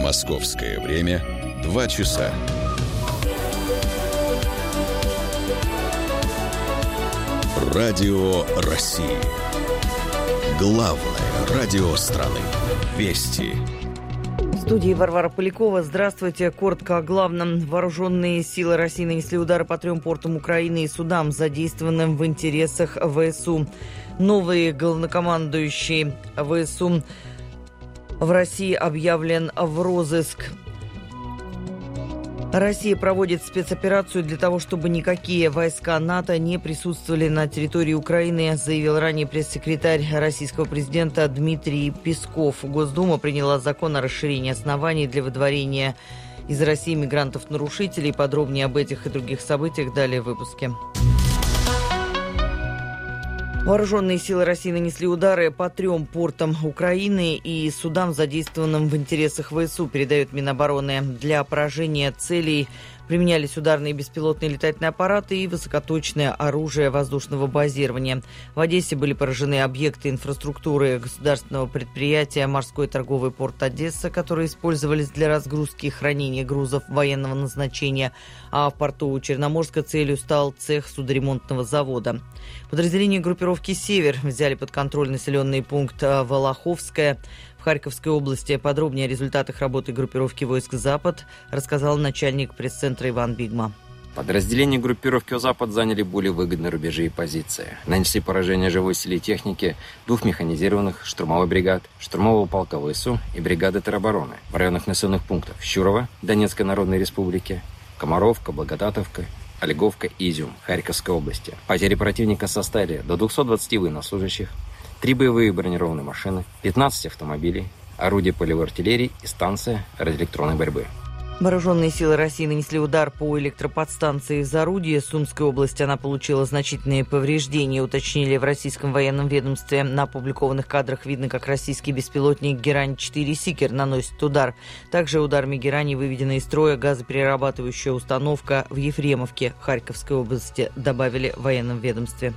Московское время 2 часа. Радио России. Главное радио страны. Вести. В студии Варвара Полякова. Здравствуйте. Коротко о главном. Вооруженные силы России нанесли удары по 3 портам Украины и судам, задействованным в интересах ВСУ. Новый главнокомандующий ВСУ в России объявлен в розыск. Россия проводит спецоперацию для того, чтобы никакие войска НАТО не присутствовали на территории Украины, заявил ранее пресс-секретарь российского президента Дмитрий Песков. Госдума приняла закон о расширении оснований для выдворения из России мигрантов-нарушителей. Подробнее об этих и других событиях далее в выпуске. Вооруженные силы России нанесли удары по 3 портам Украины и судам, задействованным в интересах ВСУ, передает Минобороны. Для поражения целей применялись ударные беспилотные летательные аппараты и высокоточное оружие воздушного базирования. В Одессе были поражены объекты инфраструктуры государственного предприятия «Морской торговый порт Одесса», которые использовались для разгрузки и хранения грузов военного назначения, а в порту Черноморска целью стал цех судоремонтного завода. Подразделения группировки «Север» взяли под контроль населенный пункт Волоховское в Харьковской области. Подробнее о результатах работы группировки войск «Запад» рассказал начальник пресс-центра Иван Бигма. Подразделения группировки «Запад» заняли более выгодные рубежи и позиции. Нанесли поражение живой силе и техники 2 механизированных штурмовых бригад, штурмового полка ВСУ и бригады теробороны в районах населенных пунктов Щурово, Донецкой Народной Республики, Комаровка, Благодатовка, Олеговка и Изюм Харьковской области. Потери противника составили до 220 военнослужащих, 3 боевые бронированные машины, 15 автомобилей, орудия полевой артиллерии и станция радиоэлектронной борьбы. Вооруженные силы России нанесли удар по электроподстанции в Зарудье. Сумской области она получила значительные повреждения, уточнили в российском военном ведомстве. На опубликованных кадрах видно, как российский беспилотник «Герань-4 Сикер» наносит удар. Также ударами «Герани» выведена из строя газоперерабатывающая установка в Ефремовке Харьковской области, добавили в военном ведомстве.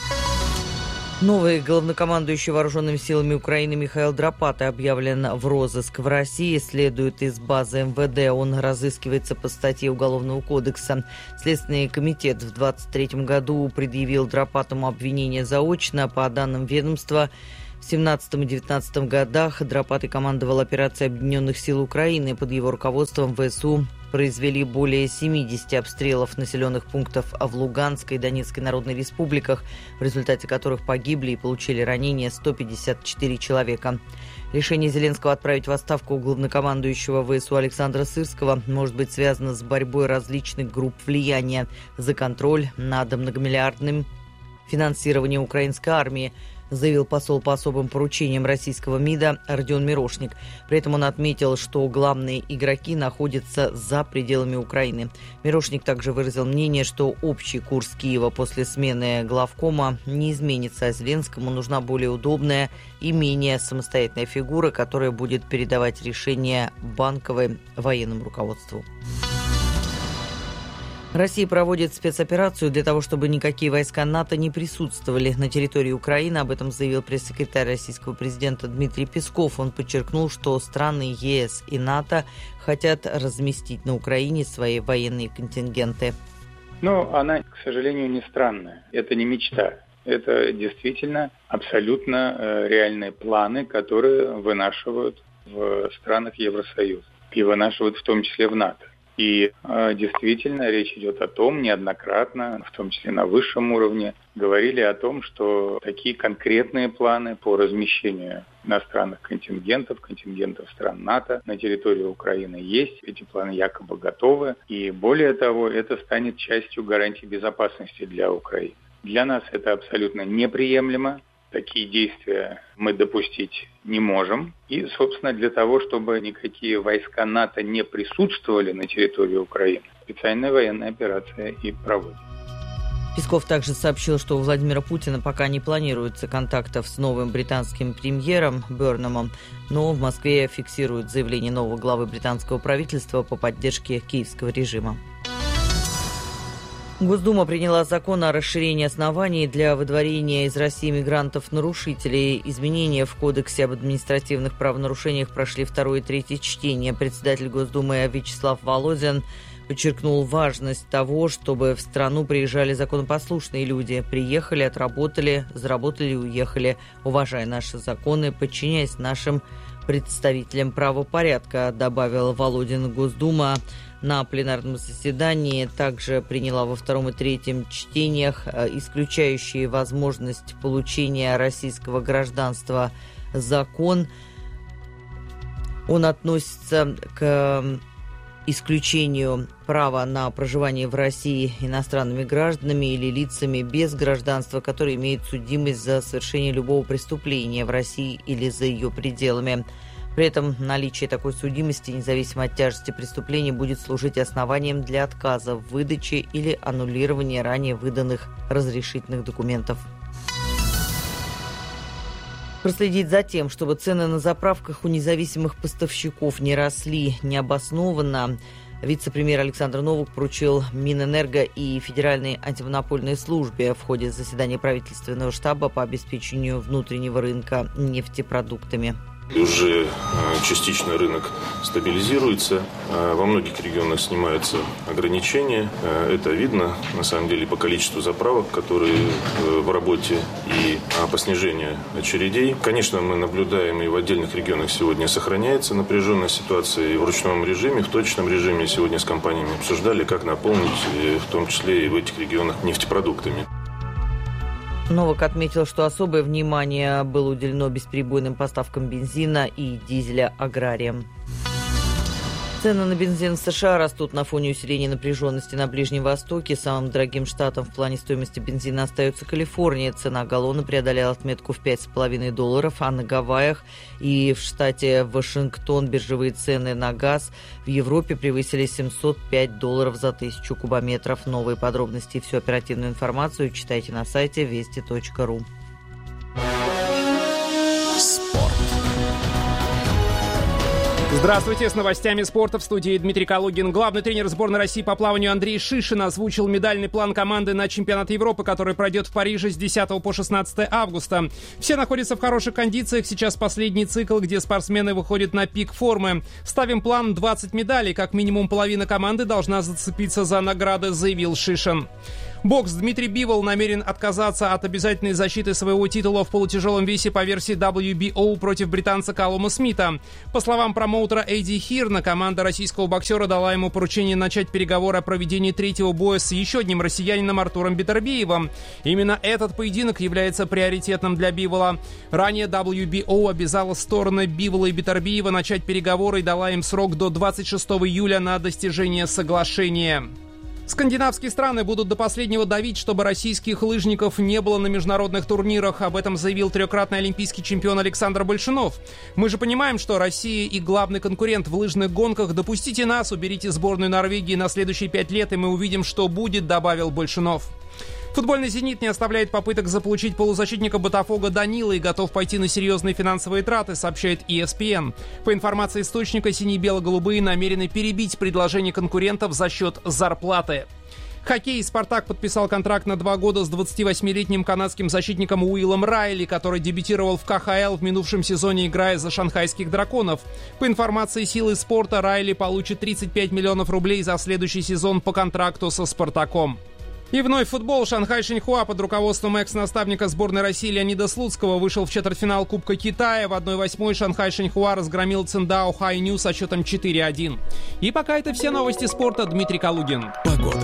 Новый главнокомандующий вооруженными силами Украины Михаил Драпатай объявлен в розыск в России. Следует из базы МВД. Он разыскивается по статье Уголовного кодекса. Следственный комитет в 2023 году предъявил Драпатому обвинение заочно. По данным ведомства, в 17-19 годах Драпатай командовал операцией Объединенных сил Украины. Под его руководством ВСУ произвели более 70 обстрелов населенных пунктов в Луганской и Донецкой Народной Республиках, в результате которых погибли и получили ранения 154 человека. Решение Зеленского отправить в отставку главнокомандующего ВСУ Александра Сырского может быть связано с борьбой различных групп влияния за контроль над многомиллиардным финансированием украинской армии, заявил посол по особым поручениям российского МИДа Родион Мирошник. При этом он отметил, что главные игроки находятся за пределами Украины. Мирошник также выразил мнение, что общий курс Киева после смены главкома не изменится, а Зеленскому нужна более удобная и менее самостоятельная фигура, которая будет передавать решения Банковой военному руководству. Россия проводит спецоперацию для того, чтобы никакие войска НАТО не присутствовали на территории Украины. Об этом заявил пресс-секретарь российского президента Дмитрий Песков. Он подчеркнул, что страны ЕС и НАТО хотят разместить на Украине свои военные контингенты. Но она, к сожалению, не странная. Это не мечта. Это действительно абсолютно реальные планы, которые вынашивают в странах Евросоюза. И вынашивают в том числе в НАТО. И действительно речь идет о том, неоднократно, в том числе на высшем уровне, говорили о том, что такие конкретные планы по размещению иностранных контингентов стран НАТО на территории Украины есть. Эти планы якобы готовы. И более того, это станет частью гарантий безопасности для Украины. Для нас это абсолютно неприемлемо. Такие действия мы допустить не можем. И, собственно, для того, чтобы никакие войска НАТО не присутствовали на территории Украины, специальная военная операция и проводится. Песков также сообщил, что у Владимира Путина пока не планируется контактов с новым британским премьером Берномом, но в Москве фиксируют заявление нового главы британского правительства по поддержке киевского режима. Госдума приняла закон о расширении оснований для выдворения из России мигрантов-нарушителей. Изменения в Кодексе об административных правонарушениях прошли второе и третье чтение. Председатель Госдумы Вячеслав Володин подчеркнул важность того, чтобы в страну приезжали законопослушные люди. Приехали, отработали, заработали и уехали, уважая наши законы, подчиняясь нашим представителям правопорядка, добавил Володин. Госдума на пленарном заседании также приняла во втором и третьем чтениях исключающие возможность получения российского гражданства закон. Он относится к исключению права на проживание в России иностранными гражданами или лицами без гражданства, которые имеют судимость за совершение любого преступления в России или за ее пределами. При этом наличие такой судимости, независимо от тяжести преступления, будет служить основанием для отказа в выдаче или аннулирования ранее выданных разрешительных документов. Проследить за тем, чтобы цены на заправках у независимых поставщиков не росли необоснованно, вице-премьер Александр Новак поручил Минэнерго и Федеральной антимонопольной службе в ходе заседания правительственного штаба по обеспечению внутреннего рынка нефтепродуктами. Уже частично рынок стабилизируется, во многих регионах снимаются ограничения. Это видно, на самом деле, по количеству заправок, которые в работе, и по снижению очередей. Конечно, мы наблюдаем, и в отдельных регионах сегодня сохраняется напряженная ситуация и в ручном режиме, в точечном режиме. Сегодня с компаниями обсуждали, как наполнить, в том числе и в этих регионах, нефтепродуктами. Новак отметил, что особое внимание было уделено бесперебойным поставкам бензина и дизеля аграриям. Цены на бензин в США растут на фоне усиления напряженности на Ближнем Востоке. Самым дорогим штатом в плане стоимости бензина остается Калифорния. Цена галлона преодолела отметку в $5,5, а на Гавайях и в штате Вашингтон биржевые цены на газ в Европе превысили $705 за 1000 кубометров. Новые подробности и всю оперативную информацию читайте на сайте вести.ру. Здравствуйте, с новостями спорта в студии Дмитрий Калугин. Главный тренер сборной России по плаванию Андрей Шишин озвучил медальный план команды на чемпионат Европы, который пройдет в Париже с 10 по 16 августа. Все находятся в хороших кондициях. Сейчас последний цикл, где спортсмены выходят на пик формы. Ставим план 20 медалей. Как минимум половина команды должна зацепиться за награды, заявил Шишин. Бокс. Дмитрий Бивол намерен отказаться от обязательной защиты своего титула в полутяжелом весе по версии WBO против британца Калума Смита. По словам промоутера Эдди Хирна, команда российского боксера дала ему поручение начать переговоры о проведении третьего боя с еще одним россиянином Артуром Бетербиевым. Именно этот поединок является приоритетным для Бивола. Ранее WBO обязала стороны Бивола и Бетербиева начать переговоры и дала им срок до 26 июля на достижение соглашения. Скандинавские страны будут до последнего давить, чтобы российских лыжников не было на международных турнирах. Об этом заявил трехкратный олимпийский чемпион Александр Большунов. Мы же понимаем, что Россия и главный конкурент в лыжных гонках. Допустите нас, уберите сборную Норвегии на следующие 5 лет, и мы увидим, что будет, добавил Большунов. Футбольный «Зенит» не оставляет попыток заполучить полузащитника Ботафого Данила и готов пойти на серьезные финансовые траты, сообщает ESPN. По информации источника, сине-бело-голубые намерены перебить предложение конкурентов за счет зарплаты. Хоккей. «Спартак» подписал контракт на 2 года с 28-летним канадским защитником Уиллом Райли, который дебютировал в КХЛ в минувшем сезоне, играя за шанхайских «Драконов». По информации «Силы спорта», Райли получит 35 миллионов рублей за следующий сезон по контракту со «Спартаком». И вновь футбол. Шанхай Шеньхуа под руководством экс-наставника сборной России Леонида Слуцкого вышел в четвертьфинал Кубка Китая. В 1/8 Шанхай Шеньхуа разгромил Циндао Хайню со счетом 4-1. И пока это все новости спорта. Дмитрий Калугин. Погода.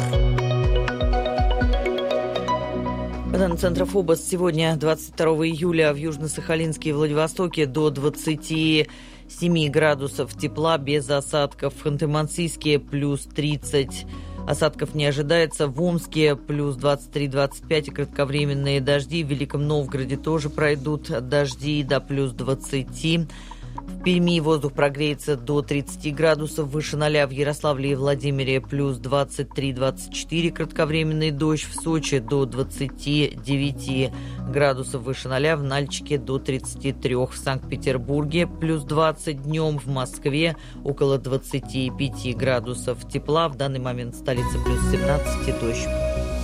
По данным Центра ФОБОС, сегодня, 22 июля, в Южно-Сахалинске и Владивостоке до 27 градусов тепла без осадков. В Ханты-Мансийске плюс 30. Осадков не ожидается. В Омске плюс 23-25 и кратковременные дожди. В Великом Новгороде тоже пройдут дожди до плюс 20. В Перми воздух прогреется до 30 градусов, выше 0. В Ярославле и Владимире плюс 23-24, кратковременный дождь. В Сочи до 29 градусов, выше 0. В Нальчике до 33. В Санкт-Петербурге плюс 20 днем. В Москве около 25 градусов тепла. В данный момент в столице плюс 17 и дождь.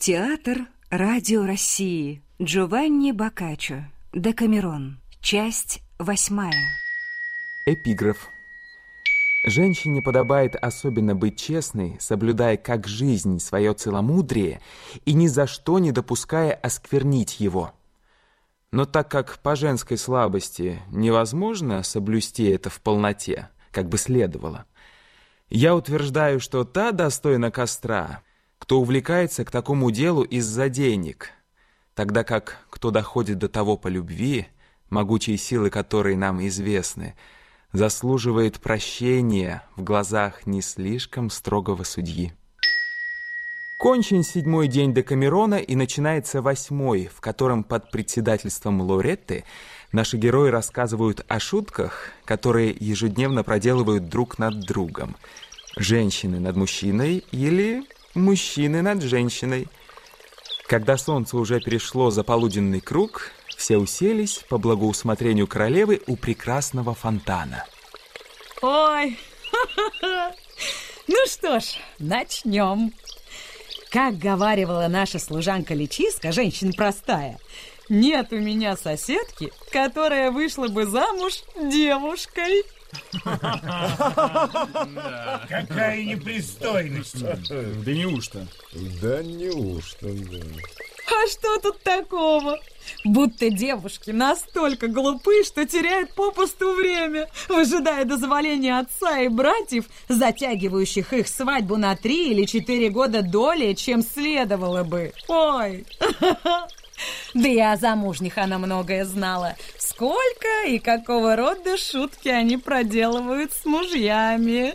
Театр Радио России. Джованни Боккаччо. Декамерон. Часть 8. Эпиграф. Женщине подобает особенно быть честной, соблюдая как жизнь свое целомудрие и ни за что не допуская осквернить его. Но так как по женской слабости невозможно соблюсти это в полноте, как бы следовало, я утверждаю, что та достойна костра, кто увлекается к такому делу из-за денег, тогда как кто доходит до того по любви, могучие силы которой нам известны, заслуживает прощения в глазах не слишком строгого судьи. Кончен 7-й день Декамерона, и начинается 8-й, в котором под председательством Лоретты наши герои рассказывают о шутках, которые ежедневно проделывают друг над другом. Женщины над мужчиной или мужчины над женщиной. Когда солнце уже перешло за полуденный круг, все уселись по благоусмотрению королевы у прекрасного фонтана. Ой, ну что ж, начнем. Как говаривала наша служанка-личиска, женщина простая, нет у меня соседки, которая вышла бы замуж девушкой. Какая непристойность. Да неужто? Да неужто, да. А что тут такого? Будто девушки настолько глупы, что теряют попусту время, выжидая дозволения отца и братьев, затягивающих их свадьбу на 3 или 4 года долее, чем следовало бы. Ой! Да и о замужних она многое знала. Сколько и какого рода шутки они проделывают с мужьями.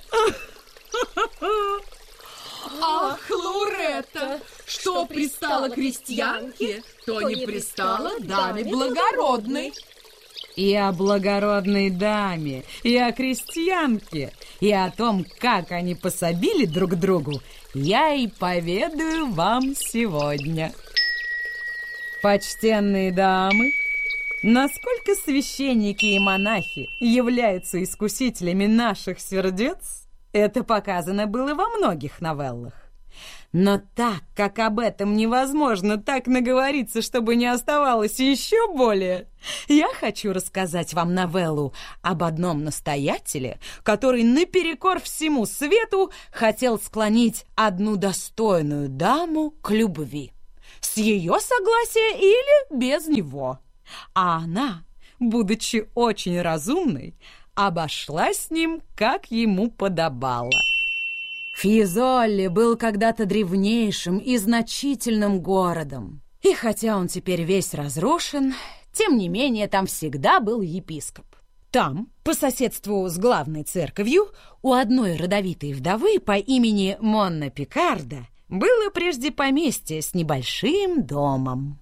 Ах, Лоретта, что пристало крестьянке, то не пристало даме благородной. И о благородной даме, и о крестьянке, и о том, как они пособили друг другу, я и поведаю вам сегодня. Почтенные дамы, насколько священники и монахи являются искусителями наших сердец, это показано было во многих новеллах. Но так как об этом невозможно так наговориться, чтобы не оставалось еще более, я хочу рассказать вам новеллу об одном настоятеле, который наперекор всему свету хотел склонить одну достойную даму к любви. С ее согласия или без него. А она, будучи очень разумной, обошлась с ним, как ему подобало. Фьезолли был когда-то древнейшим и значительным городом. И хотя он теперь весь разрушен, тем не менее там всегда был епископ. Там, по соседству с главной церковью, у одной родовитой вдовы по имени Монна Пикарда было прежде поместье с небольшим домом.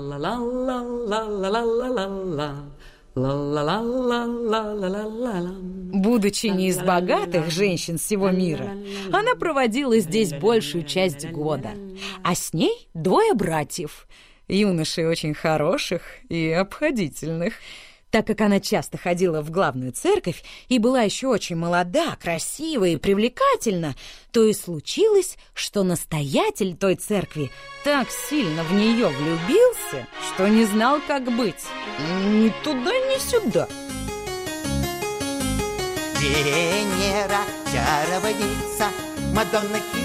Будучи не из богатых женщин всего мира, она проводила здесь большую часть года, а с ней 2 братьев, юношей очень хороших и обходительных. Так как она часто ходила в главную церковь и была еще очень молода, красива и привлекательна, то и случилось, что настоятель той церкви так сильно в нее влюбился, что не знал, как быть. Ни туда, ни сюда. Венера, чаровница, Мадонна